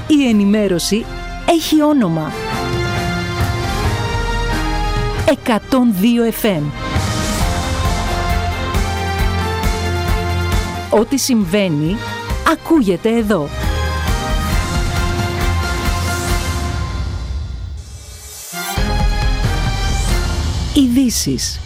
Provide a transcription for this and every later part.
Η ενημέρωση έχει όνομα. 102 FM. Ό,τι συμβαίνει, ακούγεται εδώ. Ειδήσεις.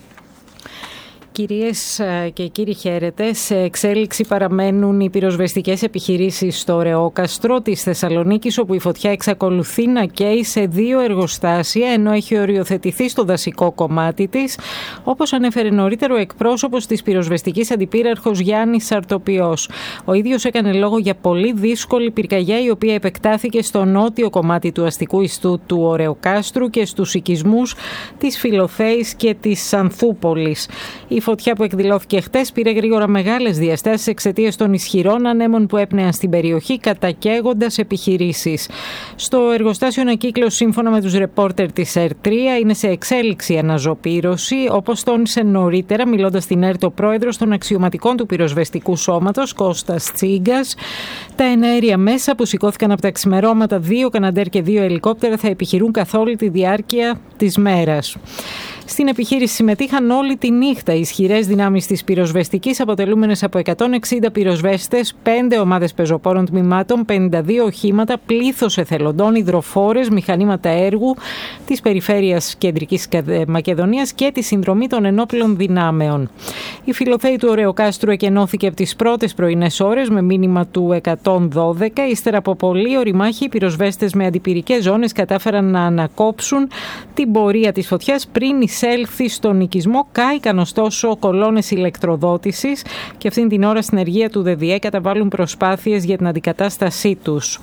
Κυρίες και κύριοι, χαίρετε. Σε εξέλιξη παραμένουν οι πυροσβεστικές επιχειρήσεις στο Ρεόκαστρο της Θεσσαλονίκης, όπου η φωτιά εξακολουθεί να καίει σε 2 εργοστάσια, ενώ έχει οριοθετηθεί στο δασικό κομμάτι της, όπως ανέφερε νωρίτερο ο εκπρόσωπος της πυροσβεστικής αντιπύραρχος Γιάννης Σαρτοπιός. Ο ίδιος έκανε λόγο για πολύ δύσκολη πυρκαγιά, η οποία επεκτάθηκε στο νότιο κομμάτι του αστικού ιστού του Ωρεοκάστρου και στους οικισμούς της Φιλοθέης και της Ανθούπολης. Η φωτιά που εκδηλώθηκε χτες πήρε γρήγορα μεγάλες διαστάσεις εξαιτίας των ισχυρών ανέμων που έπνεαν στην περιοχή, κατακαίγοντας επιχειρήσεις. Στο εργοστάσιο ανακύκλωση, σύμφωνα με τους ρεπόρτερ της ΕΡΤ3, είναι σε εξέλιξη αναζωπήρωση, όπως τόνισε νωρίτερα, μιλώντας στην ΕΡΤ, ο πρόεδρος των αξιωματικών του πυροσβεστικού σώματος, Κώστας Τσίγκας. Τα εναέρια μέσα που σηκώθηκαν από τα ξημερώματα, 2 Καναντέρ και 2 ελικόπτερα, θα επιχειρούν καθ' όλη τη διάρκεια της μέρας. Στην επιχείρηση συμμετείχαν όλη τη νύχτα ισχυρές δυνάμεις της πυροσβεστικής, αποτελούμενες από 160 πυροσβέστες, 5 ομάδες πεζοπόρων τμήματων, 52 οχήματα, πλήθος εθελοντών, υδροφόρες, μηχανήματα έργου της Περιφέρειας Κεντρικής Μακεδονίας και τη συνδρομή των ενόπλων δυνάμεων. Η Φιλοθέη του Ωρεοκάστρου εκενώθηκε από τις πρώτες πρωινές ώρες με μήνυμα του 112. Ύστερα από πολλή ωριμάχη, οι πυροσβέστες με αντιπυρικές ζώνες κατάφεραν να ανακόψουν την πορεία της φωτιάς πριν εισέλθει στον οικισμό. Κάηκαν ωστόσο κολόνες ηλεκτροδότησης και αυτήν την ώρα στην συνεργεία του ΔΔΕ καταβάλουν προσπάθειες για την αντικατάστασή τους.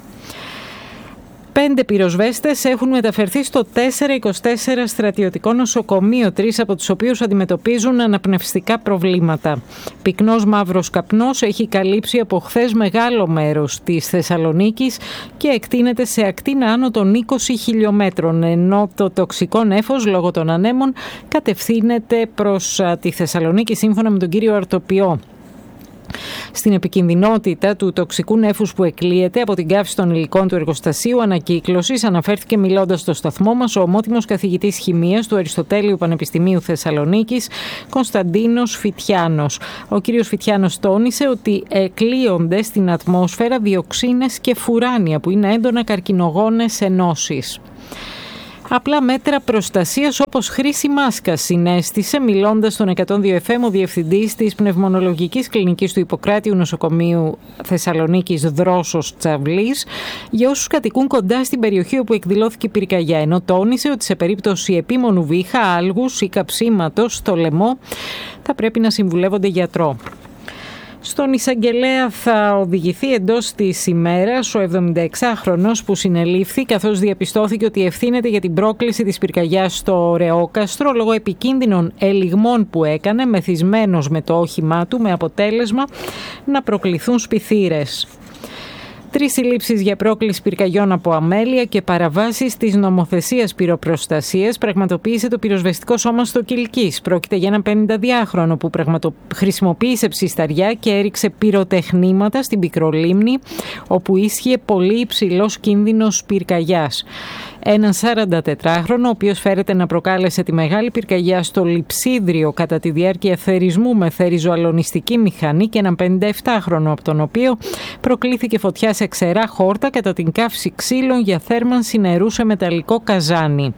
5 πυροσβέστες έχουν μεταφερθεί στο 424 στρατιωτικό νοσοκομείο, 3 από τους οποίους αντιμετωπίζουν αναπνευστικά προβλήματα. Πυκνός μαύρος καπνός έχει καλύψει από χθες μεγάλο μέρος της Θεσσαλονίκης και εκτείνεται σε ακτίνα άνω των 20 χιλιόμετρων, ενώ το τοξικό νέφος λόγω των ανέμων κατευθύνεται προς τη Θεσσαλονίκη, σύμφωνα με τον κύριο Αρτοπιό. Στην επικινδυνότητα του τοξικού νέφους που εκλείεται από την καύση των υλικών του εργοστασίου ανακύκλωσης, αναφέρθηκε μιλώντας στο σταθμό μας ο ομότιμος καθηγητής χημείας του Αριστοτέλειου Πανεπιστημίου Θεσσαλονίκης, Κωνσταντίνος Φιτιάνος. Ο κύριος Φιτιάνος τόνισε ότι εκλείονται στην ατμόσφαιρα διοξίνες και φουράνια, που είναι έντονα καρκινογόνες ενώσεις. Απλά μέτρα προστασίας όπως χρήση μάσκας, συνέστησε μιλώντας στον 102 FM ο διευθυντής της πνευμονολογικής κλινικής του Ιπποκράτειου Νοσοκομείου Θεσσαλονίκης Δρόσος Τσαβλής για όσους κατοικούν κοντά στην περιοχή όπου εκδηλώθηκε η πυρκαγιά, ενώ τόνισε ότι σε περίπτωση επίμονου βήχα, άλγους ή καψίματος στο λαιμό θα πρέπει να συμβουλεύονται γιατρό. Στον εισαγγελέα θα οδηγηθεί εντός της ημέρας ο 76χρονος που συνελήφθη, καθώς διαπιστώθηκε ότι ευθύνεται για την πρόκληση της πυρκαγιάς στο Ρεόκαστρο λόγω επικίνδυνων ελιγμών που έκανε μεθυσμένος με το όχημά του, με αποτέλεσμα να προκληθούν σπιθύρες. 3 συλλήψεις για πρόκληση πυρκαγιών από αμέλεια και παραβάσεις της νομοθεσίας πυροπροστασίας πραγματοποίησε το πυροσβεστικό σώμα στο Κιλκής. Πρόκειται για έναν 52χρονο που χρησιμοποίησε ψισταριά και έριξε πυροτεχνήματα στην Πικρολίμνη, όπου ίσχυε πολύ υψηλός κίνδυνος πυρκαγιάς. Έναν 44χρονο, ο οποίος φέρεται να προκάλεσε τη μεγάλη πυρκαγιά στο Λειψίδριο κατά τη διάρκεια θερισμού με θεριζοαλωνιστική μηχανή, και έναν 57χρονο, από τον οποίο προκλήθηκε φωτιά σε ξερά χόρτα κατά την καύση ξύλων για θέρμανση νερού σε μεταλλικό καζάνι.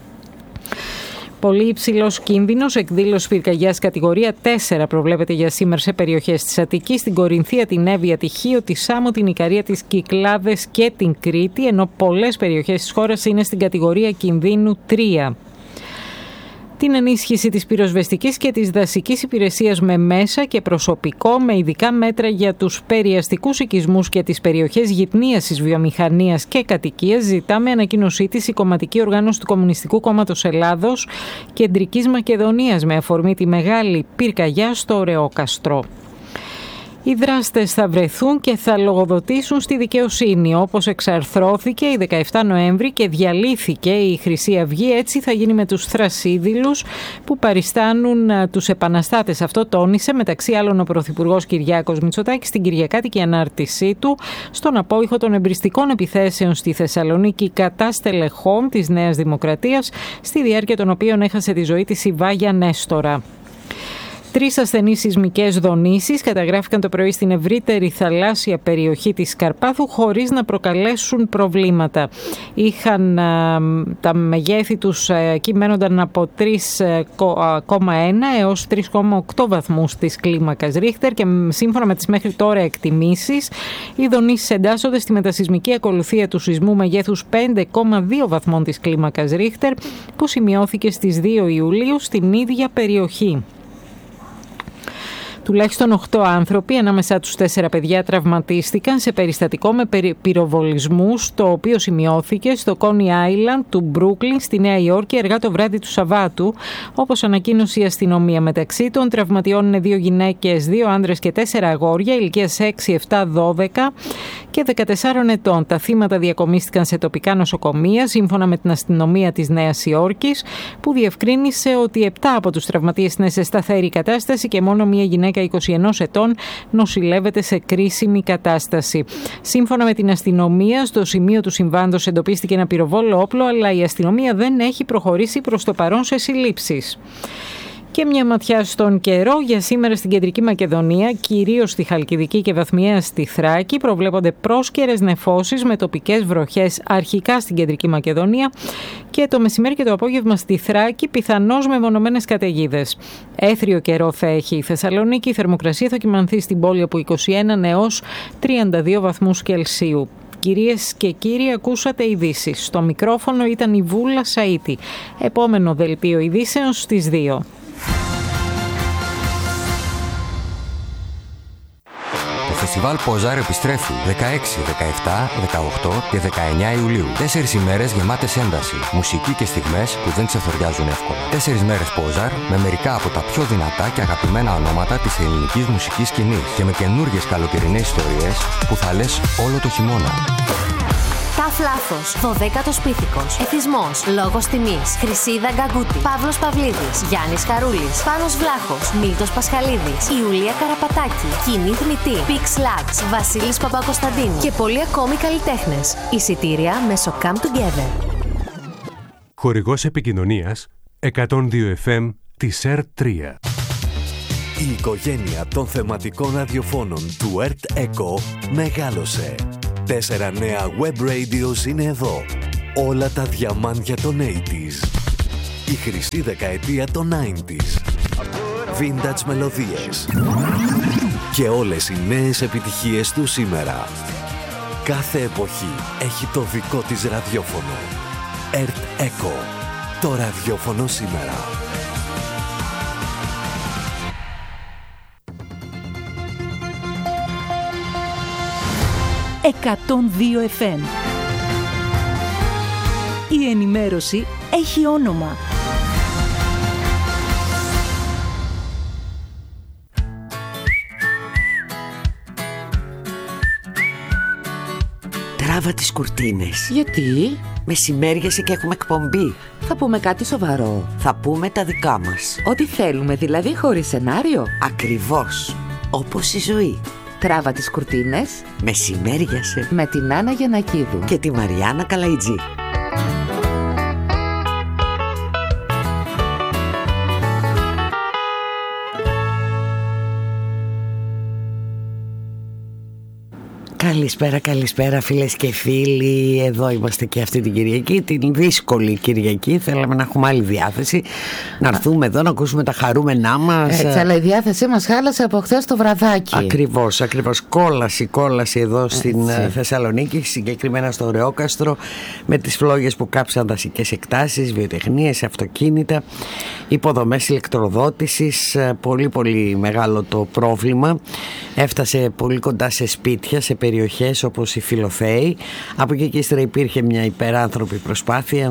Πολύ υψηλός κίνδυνος εκδήλωση πυρκαγιάς κατηγορία 4 προβλέπεται για σήμερα σε περιοχές της Αττικής, την Κορινθία, την Εύβοια, τη Χίο, τη Σάμο, την Ικαρία, τις Κυκλάδες και την Κρήτη, ενώ πολλές περιοχές της χώρας είναι στην κατηγορία κινδύνου 3. Την ενίσχυση της πυροσβεστικής και της δασικής υπηρεσίας με μέσα και προσωπικό, με ειδικά μέτρα για τους περιαστικούς οικισμούς και τις περιοχές γυτνίασης βιομηχανίας και κατοικίας, ζητά με ανακοίνωσή της η κομματική οργάνωση του Κομμουνιστικού Κόμματος Ελλάδος Κεντρικής Μακεδονίας με αφορμή τη μεγάλη πυρκαγιά στο Ρεόκαστρο. Οι δράστες θα βρεθούν και θα λογοδοτήσουν στη δικαιοσύνη. Όπως εξαρθρώθηκε η 17 Νοέμβρη και διαλύθηκε η Χρυσή Αυγή, έτσι θα γίνει με τους θρασίδηλους που παριστάνουν τους επαναστάτες. Αυτό τόνισε μεταξύ άλλων ο Πρωθυπουργός Κυριάκος Μητσοτάκης στην κυριακάτικη ανάρτησή του στον απόϊχο των εμπριστικών επιθέσεων στη Θεσσαλονίκη κατά στελεχών της Νέας Δημοκρατίας, στη διάρκεια των οποίων έχασε τη ζωή της η Βάγια Νέστορα. 3 ασθενείς σεισμικές δονήσεις καταγράφηκαν το πρωί στην ευρύτερη θαλάσσια περιοχή της Καρπάθου χωρίς να προκαλέσουν προβλήματα. Είχαν τα μεγέθη τους κυμαίνονταν από 3,1 έως 3,8 βαθμούς της κλίμακας Ρίχτερ και σύμφωνα με τις μέχρι τώρα εκτιμήσεις, οι δονήσεις εντάσσονται στη μετασεισμική ακολουθία του σεισμού μεγέθους 5,2 βαθμών της κλίμακας Ρίχτερ που σημειώθηκε στις 2 Ιουλίου στην ίδια περιοχή. Τουλάχιστον 8 άνθρωποι, ανάμεσά τους 4 παιδιά, τραυματίστηκαν σε περιστατικό με πυροβολισμούς, το οποίο σημειώθηκε στο Coney Island του Μπρούκλιν στη Νέα Υόρκη αργά το βράδυ του Σαββάτου, όπως ανακοίνωσε η αστυνομία. Μεταξύ των τραυματιών είναι 2 γυναίκες, 2 άντρες και 4 αγόρια, ηλικίας 6, 7, 12 και 14 ετών. Τα θύματα διακομίστηκαν σε τοπικά νοσοκομεία, σύμφωνα με την αστυνομία της Νέας Υόρκης, που διευκρίνησε ότι 7 από τους τραυματίες είναι σε σταθερή κατάσταση και μόνο μία γυναίκα 21 ετών νοσηλεύεται σε κρίσιμη κατάσταση. Σύμφωνα με την αστυνομία, στο σημείο του συμβάντος εντοπίστηκε ένα πυροβόλο όπλο, αλλά η αστυνομία δεν έχει προχωρήσει προς το παρόν σε συλλήψεις. Και μια ματιά στον καιρό για σήμερα στην Κεντρική Μακεδονία, κυρίως στη Χαλκιδική και βαθμιαία στη Θράκη, προβλέπονται πρόσκαιρες νεφώσεις με τοπικές βροχές αρχικά στην Κεντρική Μακεδονία και το μεσημέρι και το απόγευμα στη Θράκη, πιθανώς μεμονωμένες καταιγίδες. Έθριο καιρό θα έχει η Θεσσαλονίκη, η θερμοκρασία θα κυμανθεί στην πόλη από 21 έως 32 βαθμούς Κελσίου. Κυρίες και κύριοι, ακούσατε ειδήσεις. Στο μικρόφωνο ήταν η Βούλα Σαΐτη. Επόμενο δελτίο ειδήσεων στις 2. Το φεστιβάλ Ποζάρ επιστρέφει 16, 17, 18 και 19 Ιουλίου. 4 ημέρες γεμάτες ένταση, μουσική και στιγμές που δεν ξεθοριάζουν εύκολα. 4 μέρες Ποζάρ με μερικά από τα πιο δυνατά και αγαπημένα ονόματα της ελληνικής μουσικής σκηνής και με καινούργιες καλοκαιρινές ιστορίες που θα λες όλο το χειμώνα. Ταφ Λάθος, 12ος Πίθηκος, Εθισμός, Λόγος Τιμής, Χρυσίδα Γκαγκούτη, Παύλος Παυλίδης, Γιάννης Χαρούλης, Πάνος Βλάχος, Μίλτος Πασχαλίδης, Ιουλία Καραπατάκη, Κοινή Θνητή, Pix Lux, Βασίλης Παπακοσταντίνου και πολλοί ακόμη καλλιτέχνες. Εισιτήρια μέσω Come Together. Χορηγός επικοινωνίας 102 FM της ΕΡΤ3. Η οικογένεια των θεματικών ραδιοφώνων του ΕΡΤ ΕΚΟ μεγάλωσε. 4 νέα web radios είναι εδώ. Όλα τα διαμάντια των 80s. Η χρυσή δεκαετία των 90s. Vintage μελωδίες. Και όλες οι νέες επιτυχίες του σήμερα. Κάθε εποχή έχει το δικό της ραδιόφωνο. ΕΡΤ ΕΚΟ. Το ραδιόφωνο σήμερα. «102 FM». Η ενημέρωση έχει όνομα. Τράβα τις κουρτίνες. Γιατί? Μεσημέριασε και έχουμε εκπομπή. Θα πούμε κάτι σοβαρό. Θα πούμε τα δικά μας. Ό,τι θέλουμε, δηλαδή χωρίς σενάριο. Ακριβώς. Όπως η ζωή. Τράβα τις κουρτίνες. Μεσημέριασε. Με την Άννα Γιαννακίδου και τη Μαριάννα Καλαϊτζή. Καλησπέρα φίλες και φίλοι. Εδώ είμαστε και αυτή την Κυριακή, την δύσκολη Κυριακή. Θέλαμε να έχουμε άλλη διάθεση, να έρθουμε εδώ να ακούσουμε τα χαρούμενά μας. Έτσι, αλλά η διάθεσή μας χάλασε από χθες το βραδάκι. Ακριβώς, κόλαση εδώ στην Θεσσαλονίκη, συγκεκριμένα στο Ρεόκαστρο, με τις φλόγες που κάψαν δασικές εκτάσεις, βιοτεχνίες, αυτοκίνητα, υποδομές ηλεκτροδότησης. Πολύ μεγάλο το πρόβλημα. Έφτασε πολύ κοντά σε σπίτια, σε περιοχές περιοχές όπως οι Φιλοθέοι. Από εκεί και ύστερα υπήρχε μια υπεράνθρωπη προσπάθεια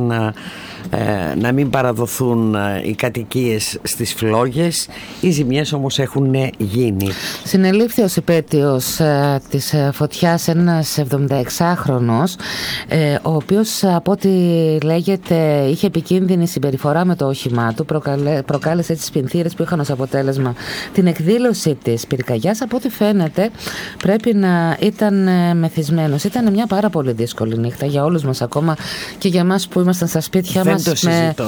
να μην παραδοθούν οι κατοικίες στις φλόγες. Οι ζημιές όμως έχουν γίνει. Συνελήφθη ως επέτειος της φωτιάς ένας 76χρονος, ο οποίος από ό,τι λέγεται είχε επικίνδυνη συμπεριφορά με το όχημά του, προκάλεσε τις πινθύρες που είχαν ως αποτέλεσμα την εκδήλωση της πυρκαγιάς. Από ό,τι φαίνεται πρέπει να ήταν μεθυσμένος. Ήταν μια πάρα πολύ δύσκολη νύχτα για όλους μας, ακόμα και για μας που ήμασταν στα σπίτια μας. Δεν το συζητώ.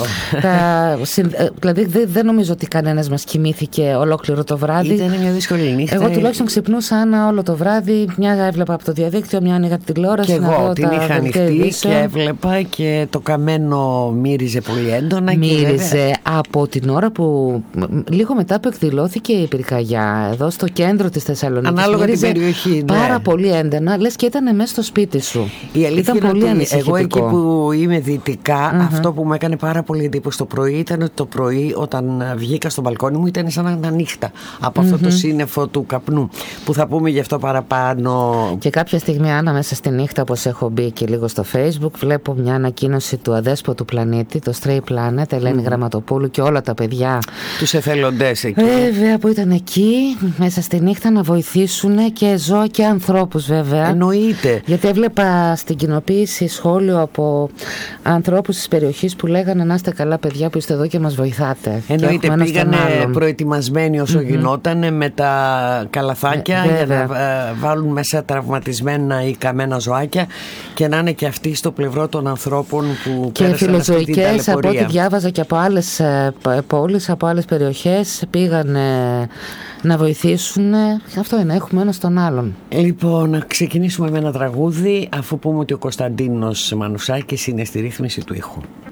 Δηλαδή δεν νομίζω ότι κανένας μας κοιμήθηκε ολόκληρο το βράδυ. Ήταν μια δύσκολη νύχτα. Εγώ τουλάχιστον ξυπνούσα όλο το βράδυ. Μια έβλεπα από το διαδίκτυο, μια άνοιγα τη τηλεόραση. Και εγώ την είχα ανοιχτή και έβλεπα και το καμένο μύριζε πολύ έντονα. Μύριζε από την ώρα που λίγο μετά που εκδηλώθηκε η πυρκαγιά εδώ στο κέντρο της Θεσσαλονίκης. Ανάλογα την περιοχή. Πάρα πολύ έντονα, λες και ήταν μέσα στο σπίτι σου. Η αλήθεια ήταν πολύ ανησυχητικό. Εγώ εκεί που είμαι δυτικά, αυτό που μου έκανε πάρα πολύ εντύπωση το πρωί ήταν ότι το πρωί όταν βγήκα στο μπαλκόνι μου ήταν σαν να ήταν νύχτα από αυτό το σύννεφο του καπνού, που θα πούμε γι' αυτό παραπάνω. Και κάποια στιγμή, Άννα, μέσα στη νύχτα, όπως έχω μπει και λίγο στο Facebook, βλέπω μια ανακοίνωση του αδέσποτου πλανήτη, το Stray Planet, Ελένη Γραμματοπούλου και όλα τα παιδιά, τους εθελοντές εκεί. Βέβαια, που ήταν εκεί μέσα στη νύχτα να βοηθήσουν και ζώα και ανθρώπους, βέβαια. Εννοείται. Γιατί έβλεπα στην κοινοποίηση σχόλιο από ανθρώπους της περιοχής που λέγανε να είστε καλά, παιδιά, που είστε εδώ και μας βοηθάτε. Εννοείται, πήγανε προετοιμασμένοι όσο γινόταν με τα καλαθάκια για να βάλουν μέσα τραυματισμένα ή καμένα ζωάκια και να είναι και αυτοί στο πλευρό των ανθρώπων που και πέρασαν αυτή την ταλαιπωρία. Και φιλοζωικές, από ό,τι διάβαζα και από άλλες πόλεις, από άλλες περιοχές, πήγανε να βοηθήσουν. Αυτό είναι, έχουμε ένα στον άλλον. Λοιπόν, να ξεκινήσουμε με ένα τραγούδι, αφού πούμε ότι ο Κωνσταντίνος Μανουσάκης είναι στη ρύθμιση του ήχου.